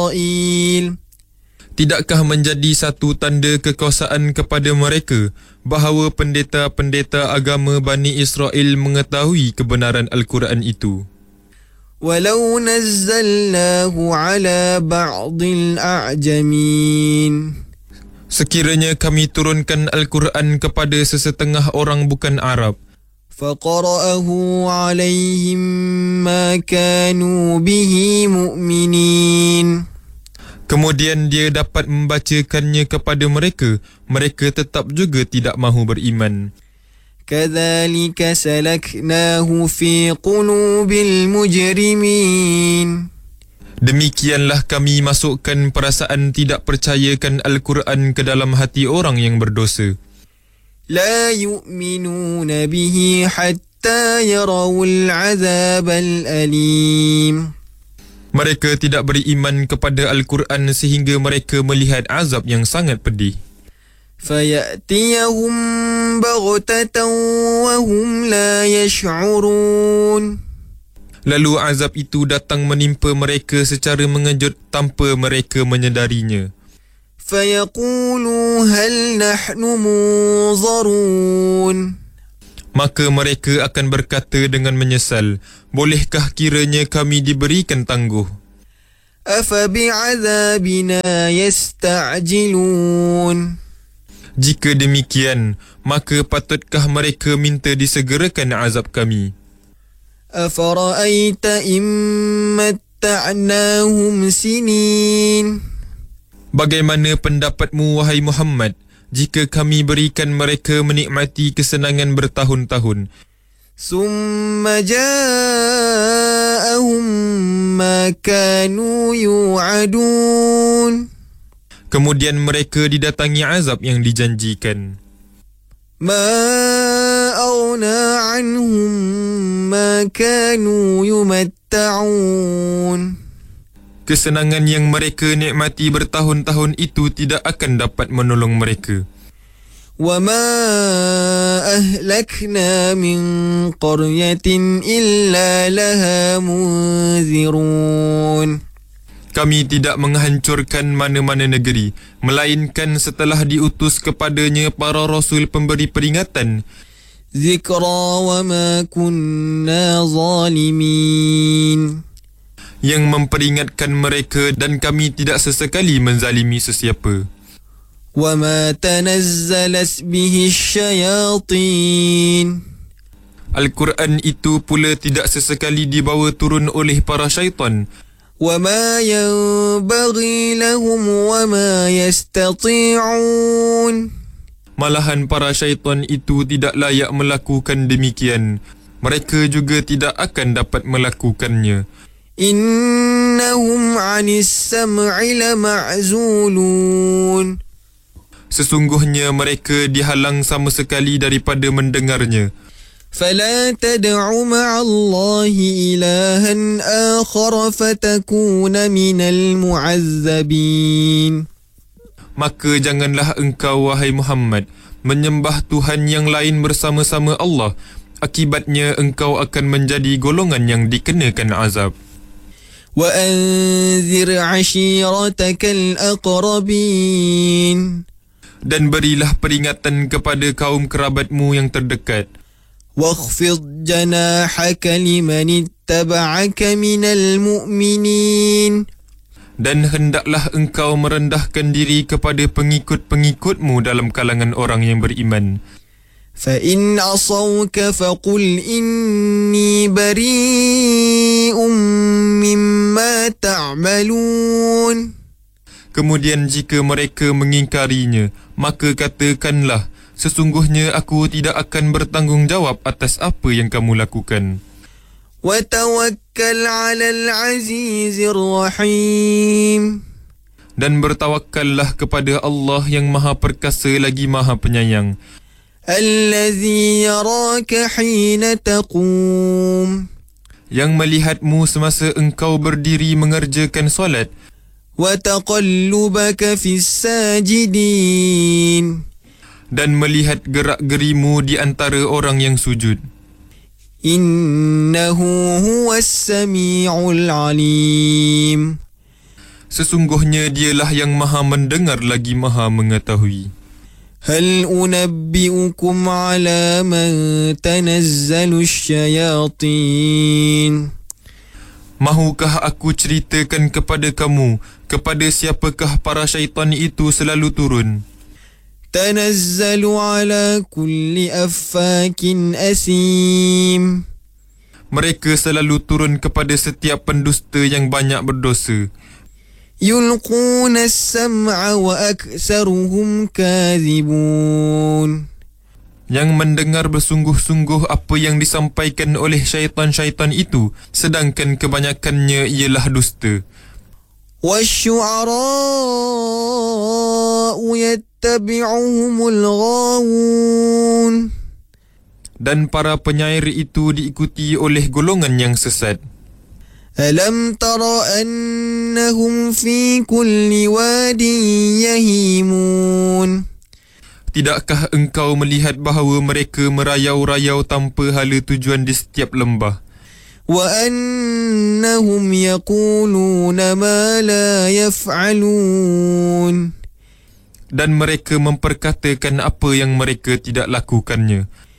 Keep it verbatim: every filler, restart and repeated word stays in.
Tidakkah menjadi satu tanda kekuasaan kepada mereka bahawa pendeta-pendeta agama Bani Israel mengetahui kebenaran Al-Quran itu? Walau nazzalnahu ala ba'dil a'jamin. Sekiranya kami turunkan Al-Quran kepada sesetengah orang bukan Arab, faqara'ahu alaihim ma kanu bihi mu'minin. Kemudian dia dapat membacakannya kepada mereka, mereka tetap juga tidak mahu beriman. Kadzalika salaknahu fi qulubil mujrimin. Demikianlah kami masukkan perasaan tidak percayakan Al-Quran ke dalam hati orang yang berdosa. La yu'minuna bihi hatta yarawul azabal alim. Mereka tidak beriman kepada Al-Quran sehingga mereka melihat azab yang sangat pedih. Fayatiyahum baghtatan wa hum la yash'urun. Lalu azab itu datang menimpa mereka secara mengejut tanpa mereka menyedarinya. Fayaqulu hal nahnu munzarun. Maka mereka akan berkata dengan menyesal, bolehkah kiranya kami diberikan tangguh? Afa bi'adzabina yasta'jilun. Jika demikian, maka patutkah mereka minta disegerakan azab kami? Afara'aita immatta'nahum sinin. Bagaimana pendapatmu, wahai Muhammad, jika kami berikan mereka menikmati kesenangan bertahun-tahun, summa ja'ahum ma kanu yu'adun. Kemudian mereka didatangi azab yang dijanjikan. Ma aghna anhum ma kanu yumatta'un. Kesenangan yang mereka nikmati bertahun-tahun itu tidak akan dapat menolong mereka. Wa ma ahlakna min qaryatin illa laha munzirun. Kami tidak menghancurkan mana-mana negeri, melainkan setelah diutus kepadanya para rasul pemberi peringatan. Zikra wa ma kunna zalimin. Yang memperingatkan mereka, dan kami tidak sesekali menzalimi sesiapa. Wa ma tanazzalat bihi syayatin. Al-Quran itu pula tidak sesekali dibawa turun oleh para syaitan. Wa ma yanbaghi lahum wa ma yastati'un. Malahan para syaitan itu tidak layak melakukan demikian. Mereka juga tidak akan dapat melakukannya. Innahum 'anis sam'i lama'zulun. Sesungguhnya mereka dihalang sama sekali daripada mendengarnya. فلا تدع مع الله إلها آخر فتكون من المعذبين. Maka janganlah engkau, wahai Muhammad, menyembah Tuhan yang lain bersama-sama Allah. Akibatnya engkau akan menjadi golongan yang dikenakan azab. وأنذر عشيرتك الأقربين. Dan berilah peringatan kepada kaum kerabatmu yang terdekat. واخفض جناحك لمن اتبعك من المؤمنين. Dan hendaklah engkau merendahkan diri kepada pengikut-pengikutmu dalam kalangan orang yang beriman. فإن عصوك فقل إني بريء مما تعملون. Kemudian jika mereka mengingkarinya, maka katakanlah, sesungguhnya aku tidak akan bertanggungjawab atas apa yang kamu lakukan. وتوكل على العزيز الرحيم. Dan bertawakkallah kepada Allah yang Maha Perkasa lagi Maha Penyayang. الذي يراك حين تقوم. Yang melihatmu semasa engkau berdiri mengerjakan solat. وتقلبك في الساجدين. Dan melihat gerak-gerimu di antara orang yang sujud. إنه هو السميع العليم. Sesungguhnya dialah yang maha mendengar lagi maha mengetahui. هل أنبئكم على من تنزل الشياطين Mahukah aku ceritakan kepada kamu kepada siapakah para syaitan itu selalu turun? تنزل على كل أفاك أثيم Mereka selalu turun kepada setiap pendusta yang banyak berdosa. يلقون السمع وأكثرهم كاذبون Yang mendengar bersungguh-sungguh apa yang disampaikan oleh syaitan-syaitan itu, sedangkan kebanyakannya ialah dusta. والشعراء يتبعهم الغاوون Dan para penyair itu diikuti oleh golongan yang sesat. ألم تر أنهم في كل واد يهيمون Tidakkah engkau melihat bahawa mereka merayau-rayau tanpa hala tujuan di setiap lembah? وأنهم يقولون ما لا يفعلون Dan mereka memperkatakan apa yang mereka tidak lakukannya.